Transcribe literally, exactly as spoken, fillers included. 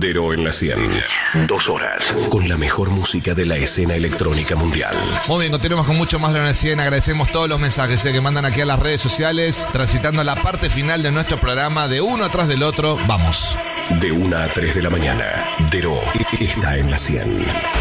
Dero en la cien. Dos horas con la mejor música de la escena electrónica mundial. Muy bien, continuamos con mucho más de la cien. Agradecemos todos los mensajes eh, que mandan aquí a las redes sociales, transitando la parte final de nuestro programa de uno atrás del otro. Vamos. De una a tres de la mañana, Dero está en la cien.